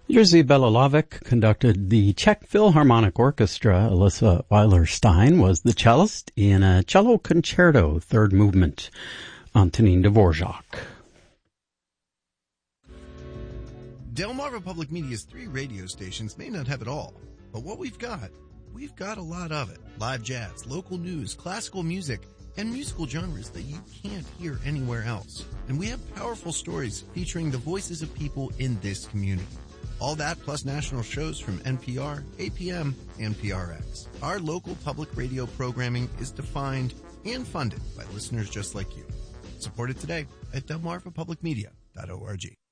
Jerzy Belalovich conducted the Czech Philharmonic Orchestra. Alyssa Weiler-Stein was the cellist in a cello concerto, third movement, Antonin Dvorak. Delmarva Public Media's 3 radio stations may not have it all, but what we've got a lot of it. Live jazz, local news, classical music, and musical genres that you can't hear anywhere else. And we have powerful stories featuring the voices of people in this community. All that plus national shows from NPR, APM, and PRX. Our local public radio programming is defined and funded by listeners just like you. Support it today at delmarvapublicmedia.org.